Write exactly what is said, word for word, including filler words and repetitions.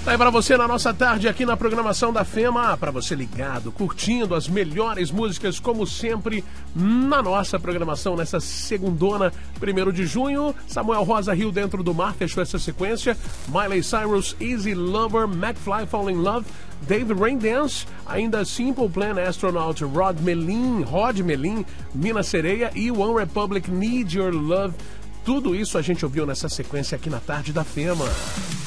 Tá aí pra você na nossa tarde aqui na programação da Fema, pra você ligado, curtindo as melhores músicas como sempre na nossa programação nessa segundona, primeiro de junho. Samuel Rosa Rio Dentro do Mar fechou essa sequência. Miley Cyrus, Easy Lover, McFly Fall in Love, David Raindance, ainda Simple Plan, Astronaut, Rod Melin, Rod Melin, Mina Sereia e One Republic, Need Your Love. Tudo isso a gente ouviu nessa sequência aqui na tarde da Fema.